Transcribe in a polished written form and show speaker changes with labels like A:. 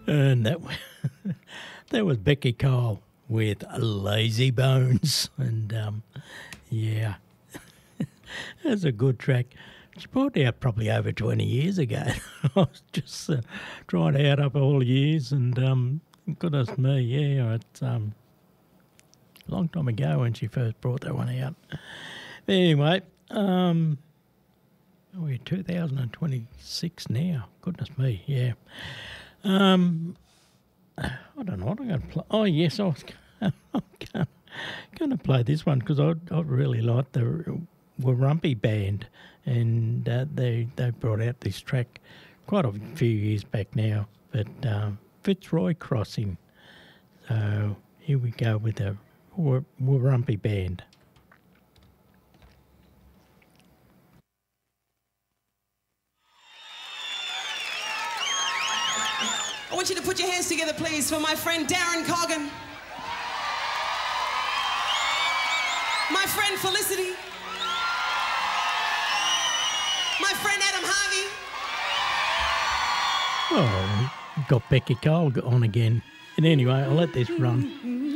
A: And that was Becky Cole with Lazy Bones. And, yeah, that's a good track. She brought it out probably over 20 years ago. I was just trying to add up all the years, and goodness me, yeah, it's a long time ago when she first brought that one out. But anyway, we're 2026 now. Goodness me, yeah. I don't know what I'm going to play. Oh, yes, I'm going to play this one because I really like the Warrumpy Band, and they brought out this track quite a few years back now, but Fitzroy Crossing. So here we go with the Warrumpy Band.
B: I want you to put your hands together, please, for my friend Darren Coggin, my friend Felicity, my friend Adam Harvey.
A: Oh, got Becky Cole on again. And anyway, I'll let this run.